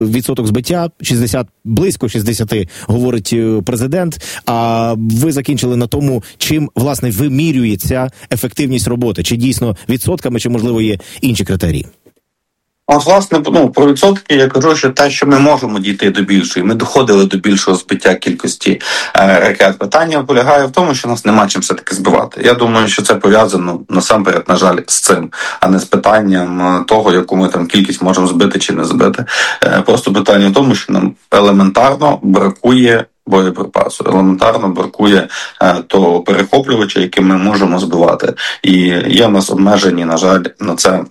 відсоток збиття, 60, близько 60, говорить президент. А ви закінчили на тому, чим, власне, вимірюється ефективність роботи. Чи дійсно відсотками, чи, можливо, є інші критерії? От, власне, про відсотки я кажу, що те, що ми можемо дійти до більшої, ми доходили до більшого збиття кількості ракет. Питання полягає в тому, що нас нема чим все-таки збивати. Я думаю, що це пов'язано насамперед, на жаль, з цим, а не з питанням того, яку ми там кількість можемо збити чи не збити. Просто питання в тому, що нам елементарно бракує боєприпасу, елементарно бракує того перехоплювача, яким ми можемо збивати. І є в нас обмежені, на жаль, на це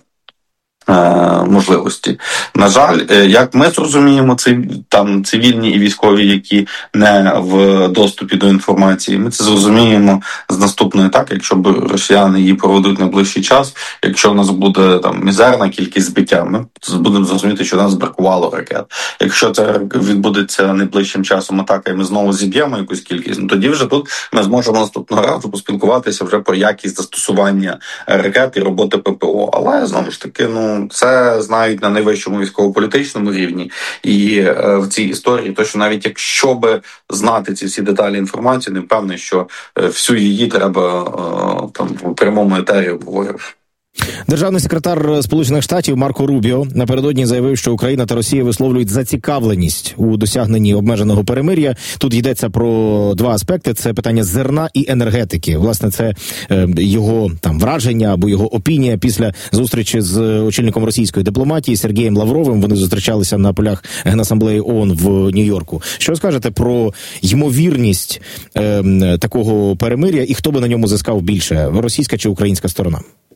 можливості. На жаль, як ми зрозуміємо, там цивільні і військові, які не в доступі до інформації, ми це зрозуміємо з наступної так, якщо б росіяни її проведуть найближчий час, якщо в нас буде там мізерна кількість збиття, ми будемо зрозуміти, що в нас бракувало ракет. Якщо це відбудеться найближчим часом атака, і ми знову зіб'ємо якусь кількість, тоді вже тут ми зможемо наступного разу поспілкуватися вже про якість застосування ракет і роботи ППО. Але, знову ж таки, це знають на найвищому військово-політичному рівні. І в цій історії, то що навіть якщо би знати ці всі деталі інформації, не впевнений, що всю її треба там в прямому етері обговорювати. Державний секретар Сполучених Штатів Марко Рубіо напередодні заявив, що Україна та Росія висловлюють зацікавленість у досягненні обмеженого перемир'я. Тут йдеться про два аспекти: це питання зерна і енергетики. Власне, це його там враження або його опінія після зустрічі з очільником російської дипломатії Сергієм Лавровим. Вони зустрічалися на полях Генасамблеї ООН в Нью-Йорку. Що скажете про ймовірність такого перемир'я і хто би на ньому зискав більше, російська чи українська сторона?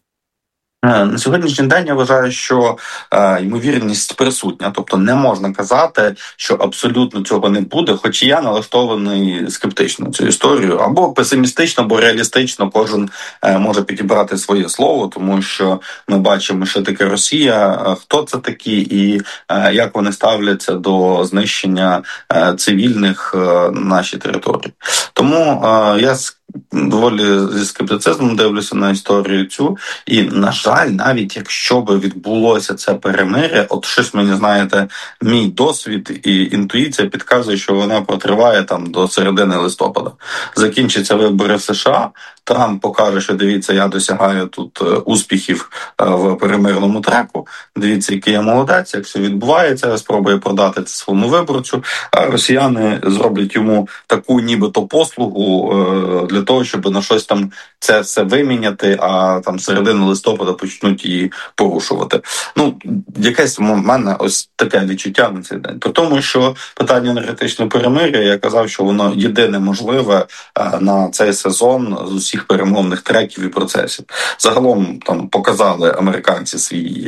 На сьогоднішній день я вважаю, що ймовірність присутня, тобто не можна казати, що абсолютно цього не буде, хоч і я налаштований скептично цю історію, або песимістично, або реалістично, кожен може підібрати своє слово, тому що ми бачимо, що таке Росія, хто це такі і як вони ставляться до знищення цивільних на нашій території. Тому я доволі зі скептицизмом дивлюся на історію цю. І, на жаль, навіть якщо би відбулося це перемир'я, от щось мені, знаєте, мій досвід і інтуїція підказує, що вона протриває там до середини листопада. Закінчаться вибори в США, Трамп покаже, що дивіться, я досягаю тут успіхів в перемирному треку, дивіться, який я молодець, як все відбувається, спробує продати це своєму виборцю, а росіяни зроблять йому таку нібито послугу для того, щоб на щось там це все виміняти, а там середину листопада почнуть її порушувати. Якесь в мене ось таке відчуття на цей день. При тому, що питання енергетичного перемир'я, я казав, що воно єдине можливе на цей сезон з усіх перемовних треків і процесів. Загалом там показали американці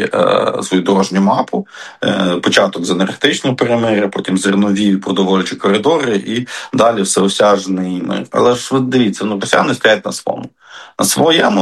свою дорожню мапу, початок з енергетичного перемир'я, потім зернові продовольчі коридори і далі всеосяжний мир. Але ж ви дивіться, росіяни стоять на своєму. На своєму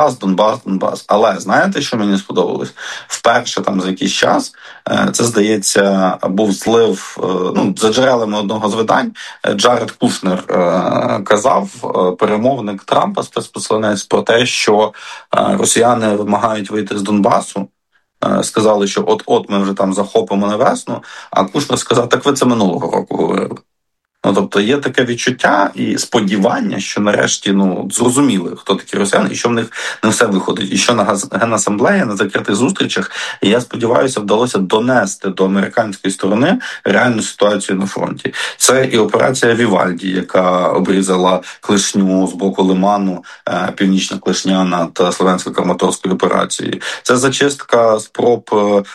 Донбас. Але знаєте, що мені сподобалось? Вперше там за якийсь час, це, здається, був злив, за джерелами одного з видань, Джаред Кушнер казав, перемовник Трампа, спецпосланець, про те, що росіяни вимагають вийти з Донбасу. Сказали, що от ми вже там захопимо на весну, а Кушнер сказав, так ви це минулого року говорили. Тобто є таке відчуття і сподівання, що нарешті зрозуміли, хто такі росіяни, і що в них не все виходить. І що на Генасамблеї, на закритих зустрічах, і я сподіваюся, вдалося донести до американської сторони реальну ситуацію на фронті. Це і операція Вівальді, яка обрізала клешню з боку Лиману, північна клешня над Слов'янсько-Краматорською операцією. Це зачистка спроб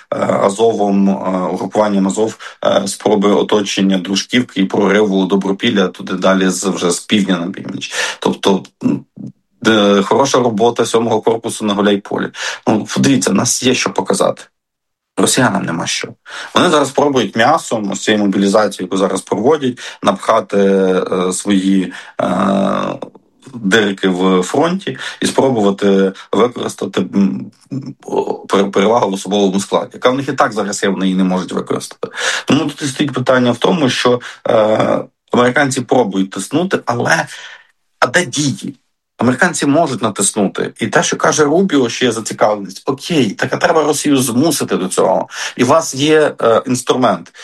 Азовом, угрупуванням Азов, спроби оточення Дружківки і прориву Добропілля, туди далі вже з півдня на північ. Тобто хороша робота 7-го корпусу на Гуляйполі. Дивіться, в нас є що показати. Росіянам нема що. Вони зараз пробують м'ясом, з цією мобілізацією, яку зараз проводять, напхати свої дирки в фронті і спробувати використати перевагу в особовому складі, яка в них і так зараз є, вони її не можуть використати. Тому тут і стоїть питання в тому, що американці пробують тиснути, але де дії? Американці можуть натиснути. І те, що каже Рубіо, що є зацікавленість, окей, так а треба Росію змусити до цього. І у вас є інструмент.